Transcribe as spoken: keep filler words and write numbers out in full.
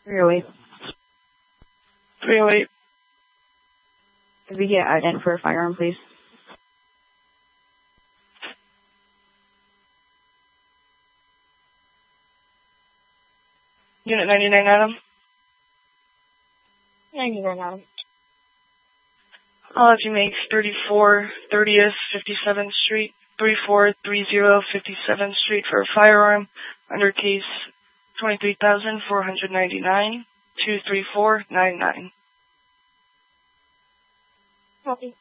three oh eight. three oh eight. Could we get ident for a firearm, please? Unit ninety-nine, Adam. ninety-nine, Adam. I'll have you make thirty-four thirtieth fifty-seventh Street, thirty-four thirty fifty-seventh Street for a firearm under case twenty-three thousand four hundred ninety-nine, two three four nine nine. Copy.